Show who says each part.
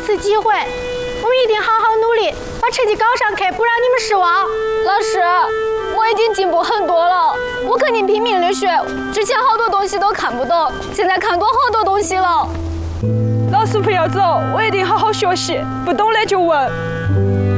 Speaker 1: 次机会，我们一定好好努力，把成绩搞上去，不让你们失望。
Speaker 2: 老师，我已经进步很多了，我肯定拼命的学，之前好多东西都看不懂，现在看懂好多东西了。
Speaker 3: 老师不要走，我一定好好学习，不懂的就问。